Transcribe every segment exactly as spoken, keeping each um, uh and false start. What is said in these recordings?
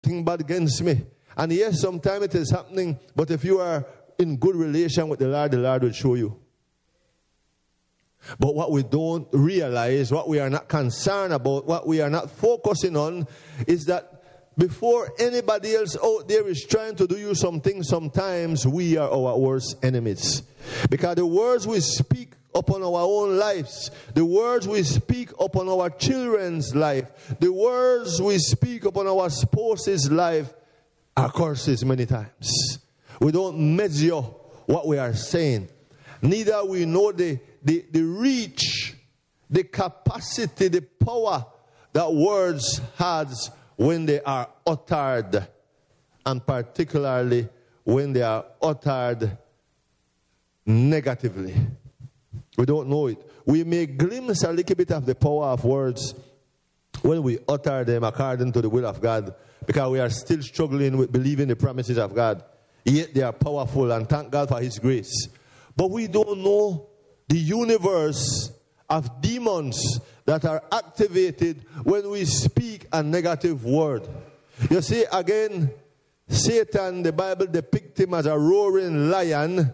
thing bad against me. And yes, sometimes it is happening, but if you are in good relation with the Lord, the Lord will show you. But what we don't realize, what we are not concerned about, what we are not focusing on, is that before anybody else out there is trying to do you something, sometimes we are our worst enemies. Because the words we speak upon our own lives, the words we speak upon our children's life, the words we speak upon our spouse's life are curses many times. We don't measure what we are saying. Neither we know the, the, the reach, the capacity, the power that words has when they are uttered, and particularly when they are uttered negatively. We don't know it. We may glimpse a little bit of the power of words when we utter them according to the will of God, because we are still struggling with believing the promises of God. Yet they are powerful, and thank God for His grace. But we don't know the universe of demons that are activated when we speak a negative word. You see, again, Satan, the Bible depicts him as a roaring lion,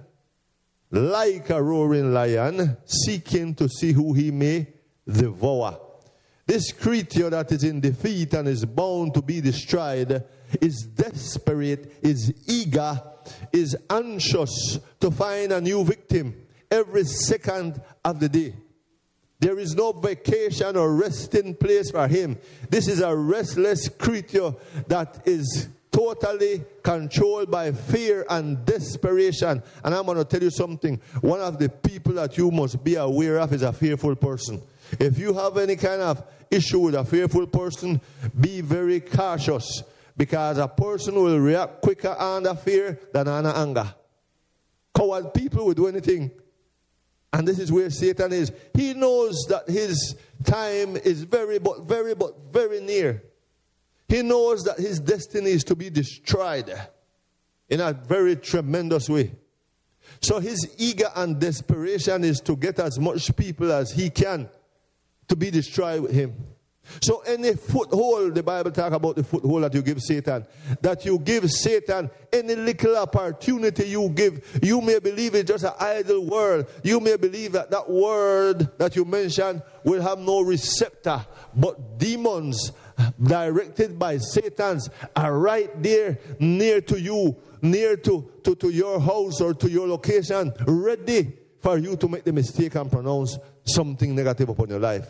like a roaring lion, seeking to see who he may devour. This creature that is in defeat and is bound to be destroyed is desperate, is eager, is anxious to find a new victim every second of the day. There is no vacation or resting place for him. This is a restless creature that is totally controlled by fear and desperation. And I'm going to tell you something. One of the people that you must be aware of is a fearful person. If you have any kind of issue with a fearful person, be very cautious, because a person will react quicker under fear than under anger. Coward people will do anything. And this is where Satan is. He knows that his time is very, but very, but very near. He knows that his destiny is to be destroyed in a very tremendous way. So his eager and desperation is to get as much people as he can to be destroyed with him. So any foothold, the Bible talks about the foothold that you give Satan, that you give Satan any little opportunity you give. You may believe it's just an idle word. You may believe that that word that you mentioned will have no receptor. But demons directed by Satan's are right there near to you, near to, to, to your house or to your location, ready for you to make the mistake and pronounce something negative upon your life.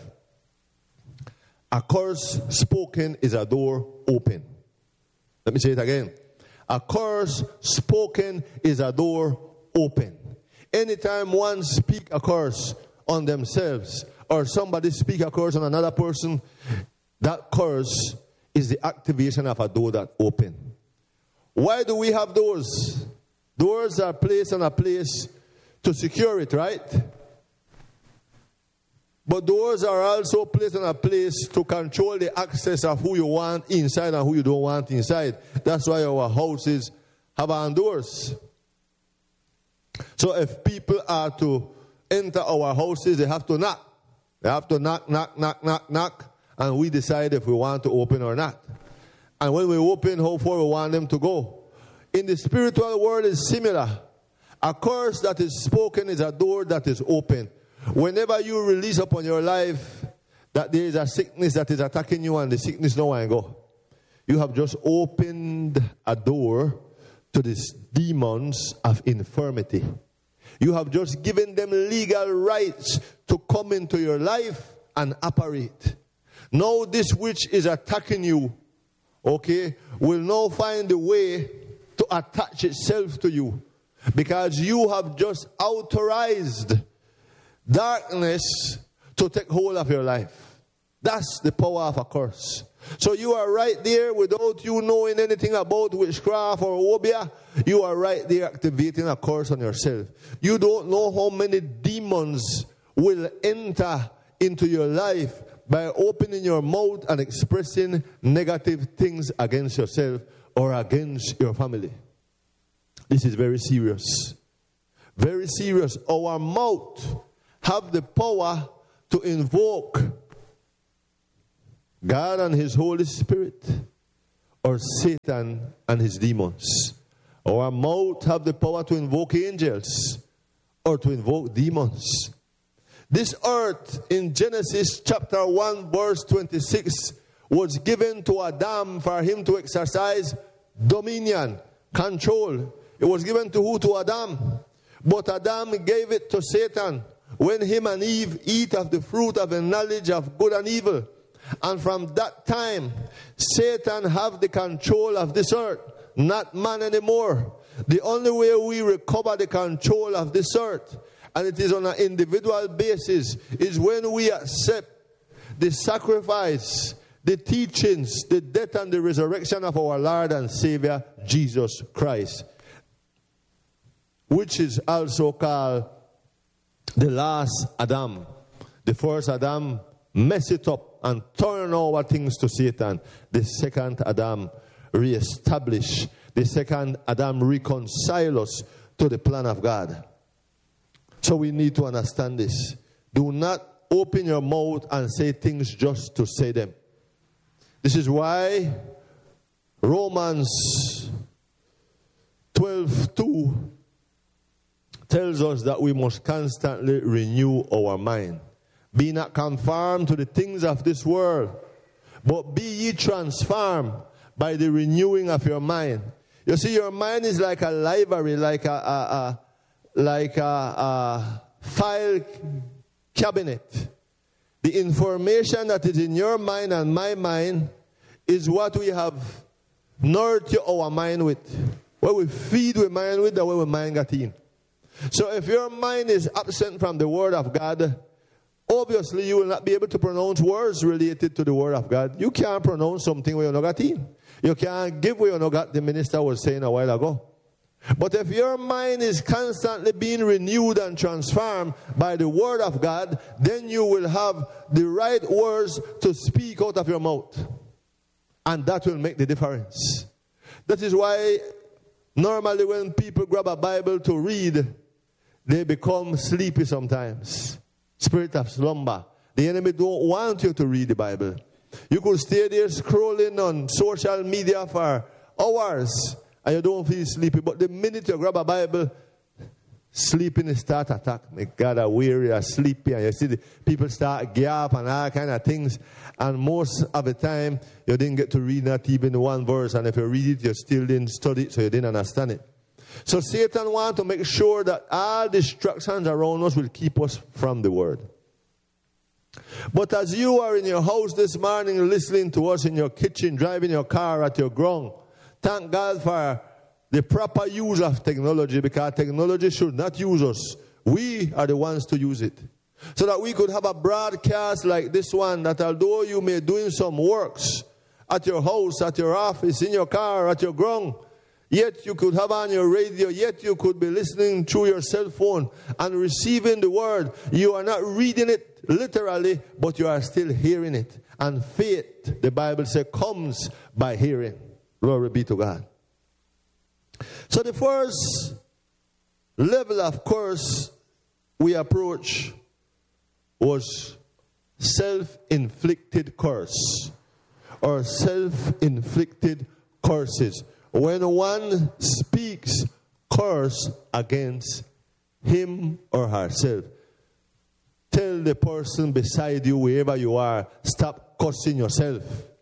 A curse spoken is a door open. Let me say it again. A curse spoken is a door open. Anytime one speak a curse on themselves, or somebody speak a curse on another person, that curse is the activation of a door that open. Why do we have doors? Doors are placed in a place to secure it, right? But doors are also placed in a place to control the access of who you want inside and who you don't want inside. That's why our houses have our doors. So if people are to enter our houses, they have to knock. They have to knock, knock, knock, knock, knock, and we decide if we want to open or not. And when we open, how far we want them to go. In the spiritual world, is similar. A curse that is spoken is a door that is open. Whenever you release upon your life that there is a sickness that is attacking you and the sickness no one go, you have just opened a door to these demons of infirmity. You have just given them legal rights to come into your life and operate. Now this which is attacking you, okay, will now find a way to attach itself to you, because you have just authorized darkness to take hold of your life. That's the power of a curse. So you are right there without you knowing anything about witchcraft or obia. You are right there activating a curse on yourself. You don't know how many demons will enter into your life by opening your mouth and expressing negative things against yourself or against your family. This is very serious. Very serious. Our mouth have the power to invoke God and His Holy Spirit. or Satan and his demons. Our mouth have the power to invoke angels or to invoke demons. This earth in Genesis chapter one verse twenty-six was given to Adam for him to exercise dominion, control. It was given to who? To Adam. But Adam gave it to Satan when him and Eve eat of the fruit of the knowledge of good and evil. And from that time, Satan have the control of this earth, not man anymore. The only way we recover the control of this earth, and it is on an individual basis, is when we accept the sacrifice, the teachings, the death and the resurrection of our Lord and Savior, Jesus Christ, which is also called the last Adam. The first Adam messed it up and turn over things to Satan. The second Adam reestablish. The second Adam reconcile us to the plan of God. So we need to understand this. Do not open your mouth and say things just to say them. This is why Romans twelve two tells us that we must constantly renew our mind. Be not conformed to the things of this world, but be ye transformed by the renewing of your mind. You see, your mind is like a library, like a, a, a like a, a file cabinet. The information that is in your mind and my mind is what we have nourished our mind with. What we feed our mind with, the way our mind got in. So if your mind is absent from the Word of God, obviously you will not be able to pronounce words related to the Word of God. You can't pronounce something where you not got in. You can't give where you not got, the minister was saying a while ago. But if your mind is constantly being renewed and transformed by the Word of God, then you will have the right words to speak out of your mouth. And that will make the difference. That is why normally when people grab a Bible to read, they become sleepy sometimes. Spirit of slumber. The enemy don't want you to read the Bible. You could stay there scrolling on social media for hours and you don't feel sleepy. But the minute you grab a Bible, sleepiness start attack. My God, are weary, are sleepy, and you see the people start gap and all kind of things. And most of the time, you didn't get to read not even one verse. And if you read it, you still didn't study it, so you didn't understand it. So Satan wants to make sure that all distractions around us will keep us from the Word. But as you are in your house this morning listening to us in your kitchen, driving your car at your ground, thank God for the proper use of technology, because technology should not use us. We are the ones to use it. So that we could have a broadcast like this one, that although you may be doing some works at your house, at your office, in your car, at your ground, yet you could have on your radio, yet you could be listening through your cell phone and receiving the Word. You are not reading it literally, but you are still hearing it. And faith, the Bible says, comes by hearing. Glory be to God. So the first level of curse we approach was self-inflicted curse or self-inflicted curses. When one speaks curse against him or herself, tell the person beside you, wherever you are, stop cursing yourself.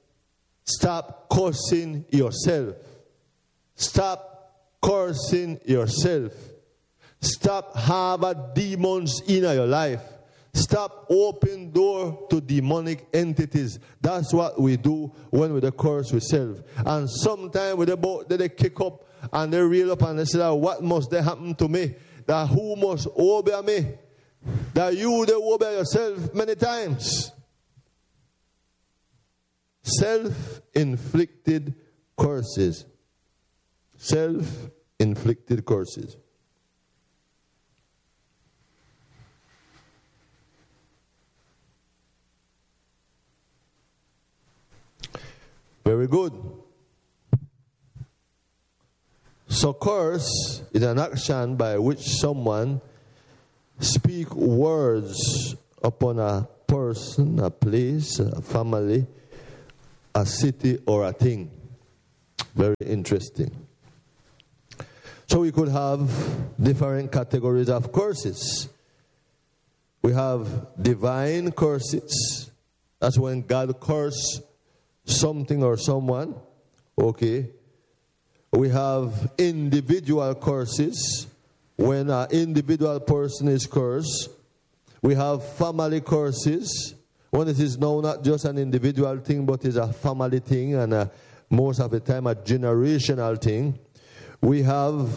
Stop cursing yourself. Stop cursing yourself. Stop having demons in your life. Stop open door to demonic entities. That's what we do when we curse ourselves. And sometimes with the boat they kick up and they reel up and they say, what must they happen to me? That who must obey me? That you they obey yourself many times. Self-inflicted curses. Self-inflicted curses. Very good. So curse is an action by which someone speak words upon a person, a place, a family, a city, or a thing. Very interesting. So we could have different categories of curses. We have divine curses. That's when God curses something or someone. Okay. We have individual curses. When an individual person is cursed. We have family curses. When it is now not just an individual thing, but is a family thing, and a, most of the time a generational thing. We have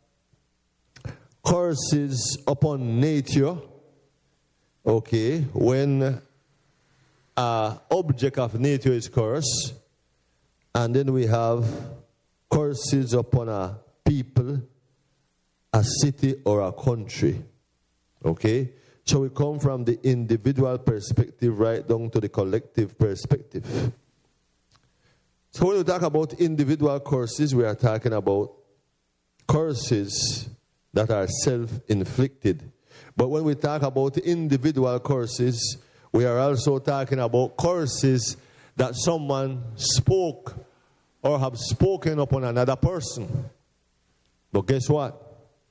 curses upon nature. Okay, when an object of nature is cursed. And then we have curses upon a people, a city, or a country. Okay? So we come from the individual perspective right down to the collective perspective. So when we talk about individual curses, we are talking about curses that are self-inflicted. But when we talk about individual curses, we are also talking about curses that someone spoke or have spoken upon another person. But guess what?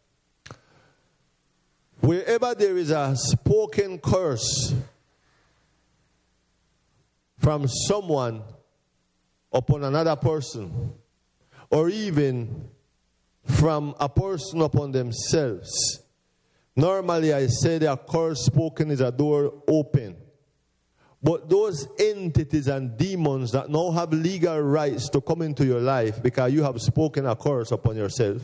Wherever there is a spoken curse from someone upon another person, or even from a person upon themselves, normally I say that a curse spoken is a door open. But those entities and demons that now have legal rights to come into your life because you have spoken a curse upon yourself,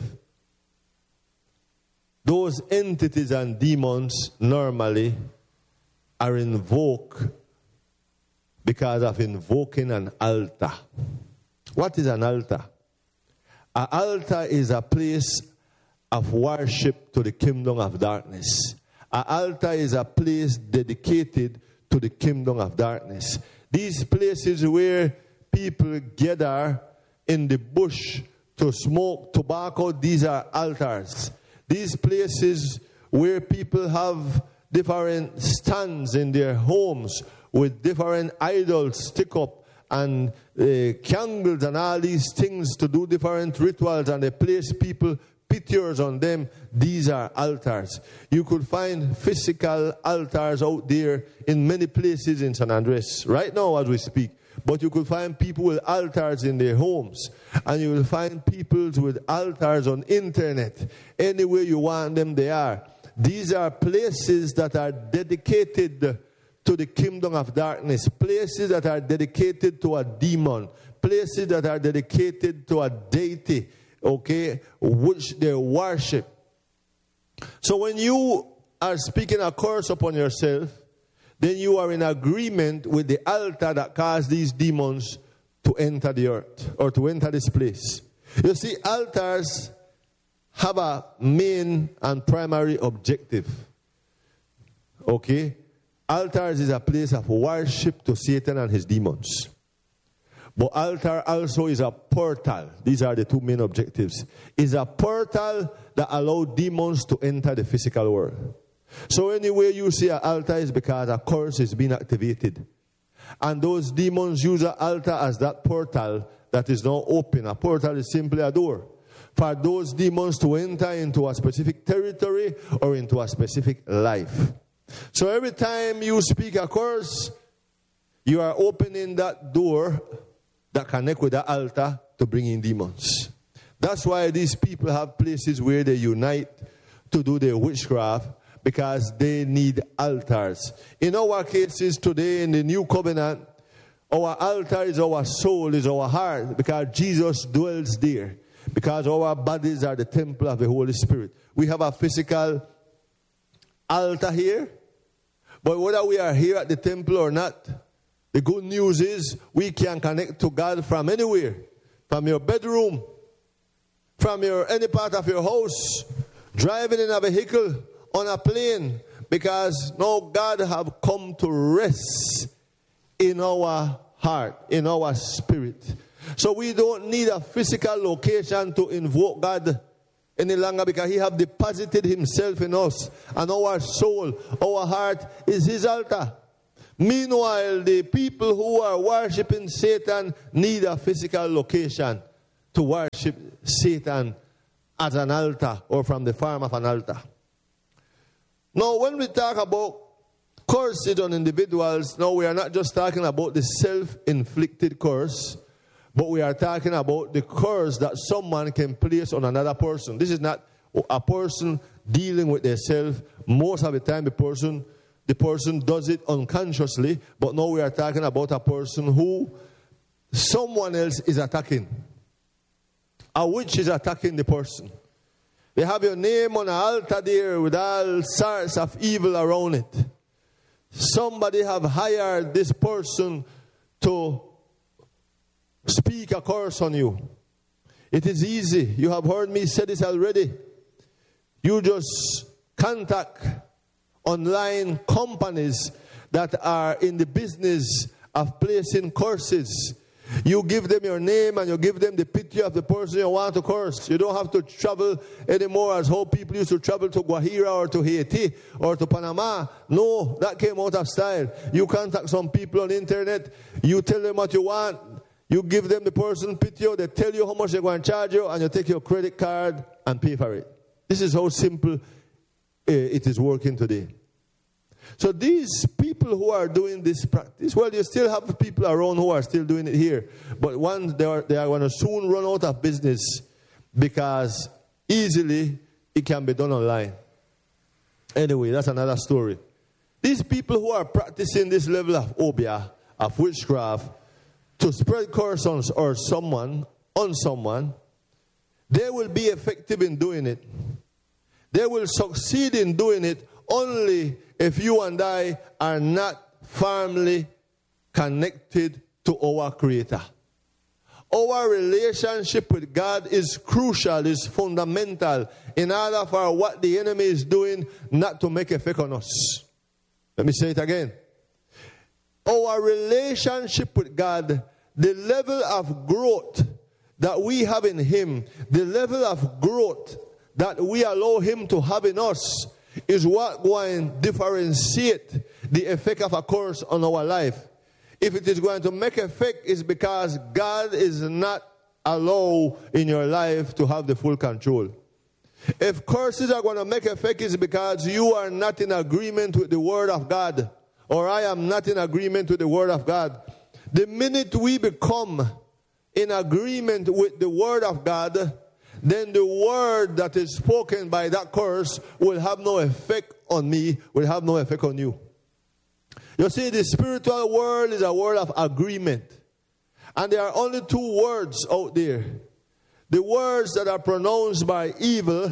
those entities and demons normally are invoked because of invoking an altar. What is an altar? An altar is a place of worship to the kingdom of darkness. An altar is a place dedicated to the kingdom of darkness. These places where people gather in the bush to smoke tobacco, these are altars. These places where people have different stands in their homes with different idols stick up and uh, candles and all these things to do different rituals, and they place people pictures on them. These are altars. You could find physical altars out there in many places in San Andres right now as we speak. But you could find people with altars in their homes. And you will find people with altars on internet. Anywhere you want them, they are. These are places that are dedicated to the kingdom of darkness. Places that are dedicated to a demon. Places that are dedicated to a deity. Okay, which they worship. So when you are speaking a curse upon yourself, then you are in agreement with the altar that caused these demons to enter the earth or to enter this place. You see, altars have a main and primary objective. Okay? Altars is a place of worship to Satan and his demons. But altar also is a portal. These are the two main objectives. It's a portal that allows demons to enter the physical world. So anywhere you see an altar is because a curse is being activated. And those demons use an altar as that portal that is now open. A portal is simply a door for those demons to enter into a specific territory or into a specific life. So every time you speak a curse, you are opening that door that connect with the altar to bring in demons. That's why these people have places where they unite to do their witchcraft, because they need altars. In our cases today in the new covenant, our altar is our soul, is our heart, because Jesus dwells there. Because our bodies are the temple of the Holy Spirit. We have a physical altar here, but whether we are here at the temple or not, the good news is we can connect to God from anywhere. From your bedroom, from your any part of your house, driving in a vehicle, on a plane, because now God have come to rest in our heart, in our spirit. So we don't need a physical location to invoke God any longer, because he have deposited himself in us, and our soul, our heart is his altar. Meanwhile, the people who are worshiping Satan need a physical location to worship Satan as an altar or from the farm of an altar. Now, when we talk about curses on individuals, now we are not just talking about the self-inflicted curse, but we are talking about the curse that someone can place on another person. This is not a person dealing with themselves. Most of the time, the person, the person does it unconsciously, but now we are talking about a person who someone else is attacking. A witch is attacking the person. They have your name on an altar there with all sorts of evil around it. Somebody have hired this person to speak a curse on you. It is easy. You have heard me say this already. You just contact online companies that are in the business of placing curses. You give them your name and you give them the picture of the person you want to curse. You don't have to travel anymore as how people used to travel to Guajira or to Haiti or to Panama. No, that came out of style. You contact some people on the internet. You tell them what you want. You give them the person picture. They tell you how much they're going to charge you, and you take your credit card and pay for it. This is how simple uh, it is working today. So these people who are doing this practice, well, you still have people around who are still doing it here. But one, they are, they are going to soon run out of business because easily it can be done online. Anyway, that's another story. These people who are practicing this level of obia, of witchcraft, to spread curse on or someone, on someone, they will be effective in doing it. They will succeed in doing it only if you and I are not firmly connected to our Creator. Our relationship with God is crucial, is fundamental in order for what the enemy is doing not to make effect on us. Let me say it again. Our relationship with God, the level of growth that we have in Him, the level of growth that we allow Him to have in us, is what going to differentiate the effect of a curse on our life. If it is going to make effect, it's because God is not allowed in your life to have the full control. If curses are going to make effect, it's because you are not in agreement with the Word of God, or I am not in agreement with the Word of God. The minute we become in agreement with the Word of God, then the word that is spoken by that curse will have no effect on me, will have no effect on you. You see, the spiritual world is a world of agreement. And there are only two words out there. The words that are pronounced by evil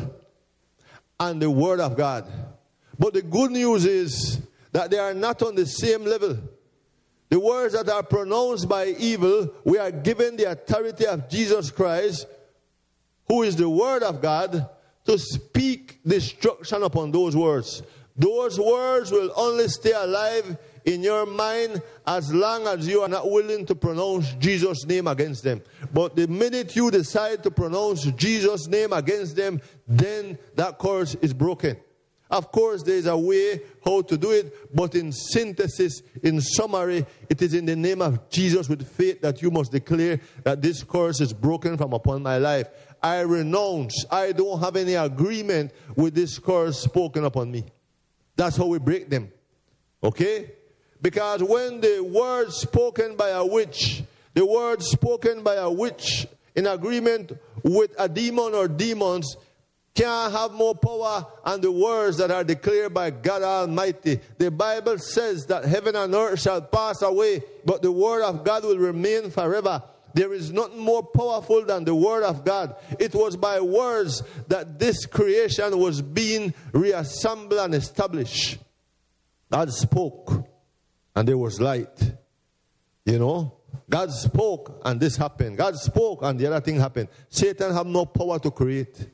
and the word of God. But the good news is that they are not on the same level. The words that are pronounced by evil, we are given the authority of Jesus Christ, who is the Word of God, to speak destruction upon those words. Those words will only stay alive in your mind as long as you are not willing to pronounce Jesus' name against them. But the minute you decide to pronounce Jesus' name against them, then that curse is broken. Of course, there is a way how to do it, but in synthesis, in summary, it is in the name of Jesus with faith that you must declare that this curse is broken from upon my life. I renounce. I don't have any agreement with this curse spoken upon me. That's how we break them. Okay? Because when the word spoken by a witch, the word spoken by a witch in agreement with a demon or demons, can't have more power than the words that are declared by God Almighty. The Bible says that heaven and earth shall pass away, but the word of God will remain forever. There is nothing more powerful than the word of God. It was by words that this creation was being reassembled and established. God spoke and there was light. You know, God spoke and this happened. God spoke and the other thing happened. Satan have no power to create,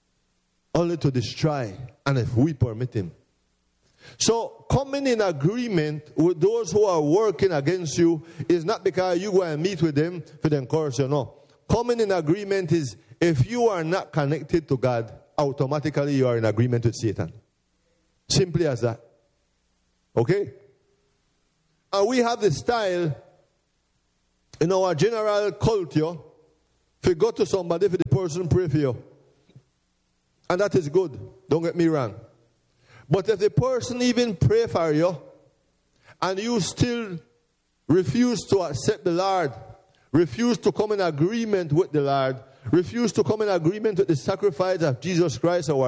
only to destroy, and if we permit him. So coming in agreement with those who are working against you is not because you go and meet with them for the encourage you. No. Coming in agreement is if you are not connected to God, automatically you are in agreement with Satan. Simply as that. Okay? And we have the style in our general culture If you go to somebody, if the person pray for you, and that is good, don't get me wrong. But if the person even pray for you, and you still refuse to accept the Lord, refuse to come in agreement with the Lord, refuse to come in agreement with the sacrifice of Jesus Christ, our